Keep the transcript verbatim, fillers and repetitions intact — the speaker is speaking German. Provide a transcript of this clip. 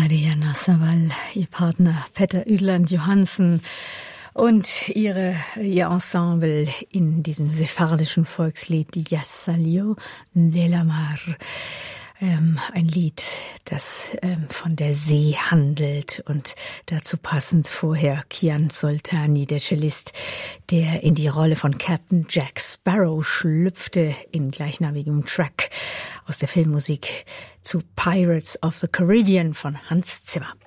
Mariana Savall, ihr Partner Petter Ydland Johansen und ihre, ihr Ensemble in diesem sephardischen Volkslied Yassalio de la Mar. Ähm, ein Lied, das ähm, von der See handelt und dazu passend vorher Kian Soltani, der Cellist, der in die Rolle von Captain Jack Sparrow schlüpfte in gleichnamigem Track aus der Filmmusik zu Pirates of the Caribbean von Hans Zimmer.